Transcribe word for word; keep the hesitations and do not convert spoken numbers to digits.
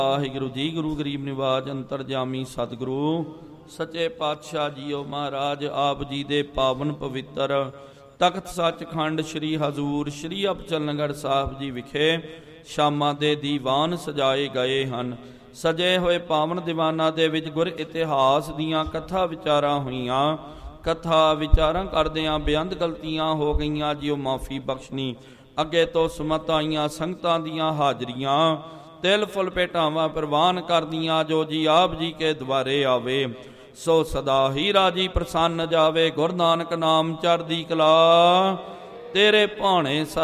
ਵਾਹਿਗੁਰੂ ਜੀ। ਗੁਰੂ ਗਰੀਬ ਨਿਵਾਜ ਅੰਤਰਜਾਮੀ ਸਤਿਗੁਰੂ ਸੱਚੇ ਪਾਤਸ਼ਾਹ ਜੀਓ ਮਹਾਰਾਜ ਆਪ ਜੀ ਦੇ ਪਾਵਨ ਪਵਿੱਤਰ ਤਖਤ ਸੱਚਖੰਡ ਸ੍ਰੀ ਹਜ਼ੂਰ ਸ੍ਰੀ ਅਬਚਲਨਗੜ੍ਹ ਸਾਹਿਬ ਜੀ ਵਿਖੇ ਸ਼ਾਮਾਂ ਦੇ ਦੀਵਾਨ ਸਜਾਏ ਗਏ ਹਨ। ਸਜੇ ਹੋਏ ਪਾਵਨ ਦੀਵਾਨਾਂ ਦੇ ਵਿੱਚ ਗੁਰ ਇਤਿਹਾਸ ਦੀਆਂ ਕਥਾ ਵਿਚਾਰਾਂ ਹੋਈਆਂ। ਕਥਾ ਵਿਚਾਰਾਂ ਕਰਦਿਆਂ ਬੇਅੰਤ ਗਲਤੀਆਂ ਹੋ ਗਈਆਂ, ਜਿਉ ਮਾਫੀ ਬਖਸ਼ਣੀ। ਅੱਗੇ ਤੋਂ ਸੁਮਤ ਆਈਆਂ ਸੰਗਤਾਂ ਦੀਆਂ ਹਾਜ਼ਰੀਆਂ ਤਿਲ ਫੁੱਲ ਭੇਟਾਵਾਂ ਪ੍ਰਵਾਨ ਕਰਦੀਆਂ। ਜੋ ਜੀ ਆਪ ਜੀ ਕੇ ਦੁਆਰੇ ਆਵੇ ਸੋ ਸਦਾ ਹੀ ਰਾਜੀ ਪ੍ਰਸੰਨ ਜਾਵੇ। ਗੁਰੂ ਨਾਨਕ ਨਾਮ ਚੜ੍ਹਦੀ ਕਲਾ ਤੇਰੇ ਭਾਣੇ।